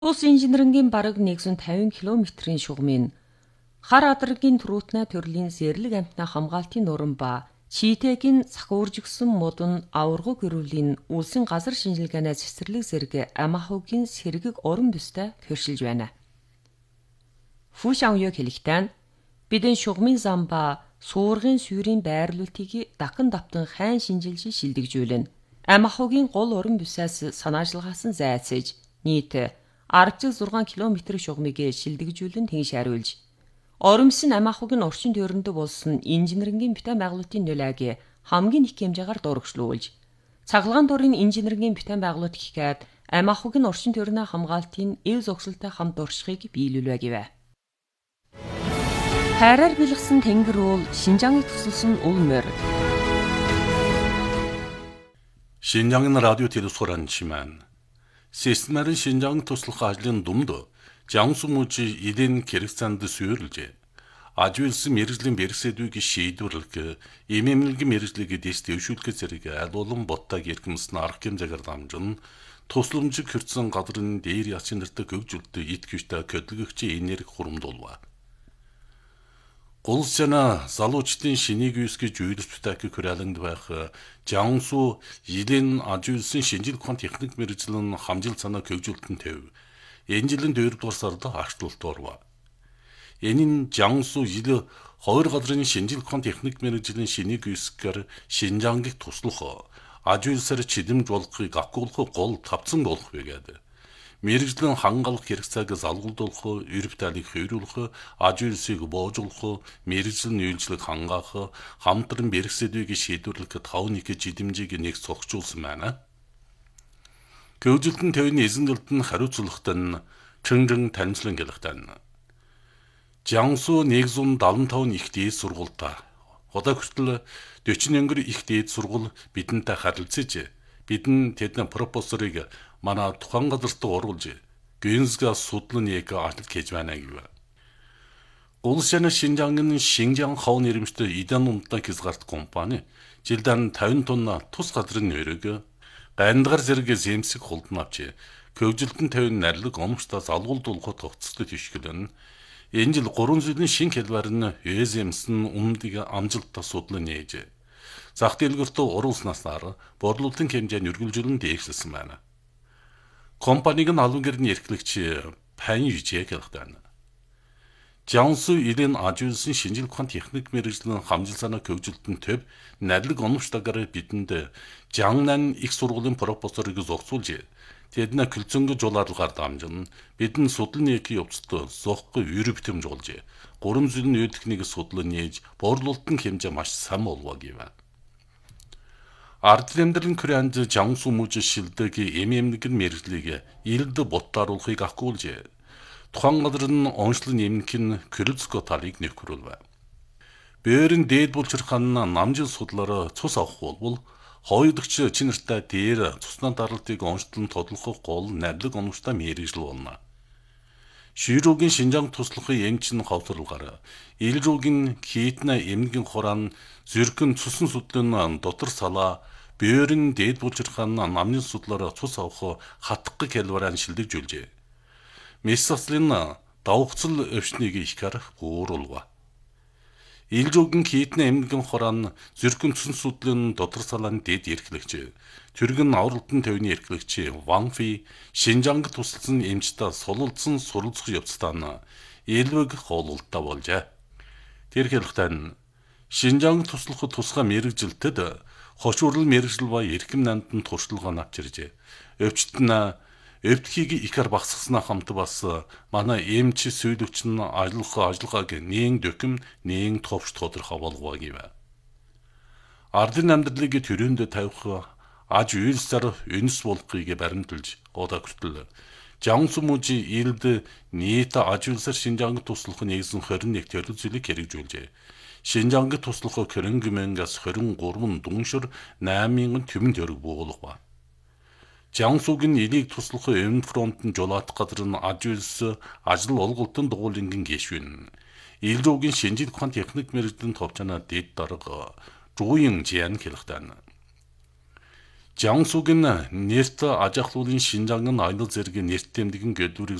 Улс инженерингийн бараг 150 км-ийн шугамын хар адаргийн түрүүтнэ төрлийн зэрлэг амтны хамгаалтын нуран ба чийтэгийн сахиуржигсан модон аварга гөрөвлийн улсын газар шинжилгээнэ цэцэрлэг зэрэг амахугийн сэргэг орон бүстэй хэршилж байна. Фушаоё хэлэхдээ бидэн шугамын зам ба суургын сүүрийн байрлуултыг дахин давтан хайн шинжилж шилдэгжүүлнэ. Амахугийн гол орон бүсээс санаачлагаас нь зайцээж нийт 10-6 км шугамыг шилдэгжүүлэн тэгш хариулж орон бүс нь амахугийн орчин тойронд болсон инженерингийн бүтээн байгуулалтын нөлөөг хамгийн их хэмжээгээр дурагшлуулж цаглагаан дурын инженерингийн бүтээн байгуулалт гэхэд амахугийн орчин тойрны хамгаалтын эв зогсолтой хамт оршихыг биелүүлвэ гэвэ. Хайраар бэлгсэн тэнгэр уул Шинжааныг тусалсан улмөр. 신장인 라디오 대도소란 지만 시스템은 신장 토슬과 ажлын думд 장수무지 이된 계획산드 수요일제 아주일스 메르슬린 베르세두기 шийдвэрлэг эмэмлэг мэржлэгийг дэвшүүлэх зэрэг алуулан боттаг эрхэмсэн арга хэмжээгээр дамжин тусламжиг хүртсэн гадрын дээр ячин нэртэй гөгжүүлдэг итгэвчтэй көдлөгөгчийн энерги хурамдуулва. Улсына залуучдын шинийг үсгэж үйлдвэрлэх хүрээлэнд байх Жансу Илэн ажуулсан шинжил ухаан техник мэргэжлийн хамжил санаа хөгжүүлэлтэн төв. Энэ жилийн 4-р сард аштуулт орва. Энэ нь Жансу Илэ хоёр газрын шинжил ухаан техник мэргэжлийн шинийг үсгээр Шинжаангийг туслах ажуулсаар чидэмж болохыг акуулах гол тавцан болох байгаад. Мэргэжлийн хангалах хэрэгцээг залгуулах, эрв тайлыг хөөруулах, ажуулсыг боожуулах, мэргэжлийн үйлчлэг хангаах, хамтран бэрхсэдвийг шийдвэрлэх 5-1 жидэмжийг нэг сохжуулсан байна. Гүйжилтэн төвний эзэнгэлт нь хариуцлагатай нь чэнжэн танилцлан гэлэхтэн. Жансу 175 их дээд сургуультай. Одоо хүртэл 40 их дээд сургууль бидэнтэй харилцаж, бидэн тэдний пропозорыг манай тухайн газарт оруулж гүнзга судлан яг ажил хийж байна гэв. Улсын Шинжаангийн Шинжаан хав нэрмжтэй Идан унтаа хязгаарт компани жилдээ 50 тонн тус газрын нэрийг гандгар зэрэг зэмсэг хулдан авч хөгжилтэн 50 нарилэг омчтой залгуулдуулахад тогтцолтой тишгэлэн энэ жил 3 жилийн шин хэлбэр нь ЭЗМС-н өмнөдийг амжилттай судлан нээж зах дэлгэрт оруулснаасаар борлуулалтын хэмжээ нь үргэлжлэн дээшлсэн байна. Компаниг нь албан гэрний эрхлэгч Пань Южээг хэлдэг. Жансу Илэн ажуулсан шинжил ухаан техник мэргэжлийн хамжил санаа хөгжилтөн төв нарилэг оновчтойгоор бидэнд Жангнан их сургуулийн пропозорыг зогсуулж тэдний külцөнгө жуулаарлагаар дамжин бидэн судлын экийн явцад зохихгүй ерөв битэмж болж 3 жилийн үе техникийг судлан нээж борлуулалтын хэмжээ маш сайн болов гэв. Ардлэмдрийн күрэнд Жансу мужи шилдэг эмэмлэг мэргэжлийг илд боттааруулахыг акуулж тухайн газрын онцлог нэмэх нь Крылцко талыг нөхрүүлв. Бээрэн дээд булчирхан намжин судлаараа цус авах болбол хоёрдогч чинэртэй дээр цуснаа даралтыг онцлон тодлохох гол нарилэг оновчтой мэргэжил болно. Ширүүгийн Шинжаан туслахын эмчин хавтарлгаар Илрүүгийн Китна эмнэгийн хураан зүрхэн цусан судлын дотор салаа Бээрэн дээд булчирхан намны судлаараа цус авах хатгах хэлбэрээр шилдэгжүүлжээ. Мессаслын давхцал өвчнийг их харах бууруулва. Илжүүгийн Китна эмнэгийн хураан зүрхэн цусан судлын дотор салааны дээд эрхлэгч Түргэн авралтын төвний эрхлэгч Ван Фи Шинжаанг тусалсан эмчтэй сулалдсан суралцах явцдаа элвэг хоололттой болжээ. Тэр хэлэхдээ Шинжаанг туслахад тусгай мэргэжилтэд хошуурл мэргэжил ба эрхэм нанданд туршлагаа авчиржээ. Өвчт нь эвдхийг ихэр багсгаснаа хамт бас манай эмч сүйдвч нь ажиллагааг нээн дөкөм нээн товч тодорхой болгоо гэв. Ардын амьдралыг төрөнд тавих аж үйлсээр өнс болохыг баримталж одоо хүртэл Жансу мужи илд нийт аж үйлсээр Шинжаанг туслах нэгэн 21 төрөл зүйлийг хэрэгжүүлжээ. Шинжаанг туслах Кэрэнгмэнгээс 23 дүншөр 8,000 төмөн төгрөг буулгав. Жансугийн илийг туслах Өмнөд фронтын жолоот газар нь аж үйлс ажил олголтын дугуулингийн гишүүн. Илрүүгийн шинжил ухаан техник мэргэжлийн товчноо дэд дарга Жуин Жиан хэлэхдээ Жансугийн нэрт аж ахлуулын шинжаангын аялал зэргийн нэрт тэмдэгэн гэлдүүрийг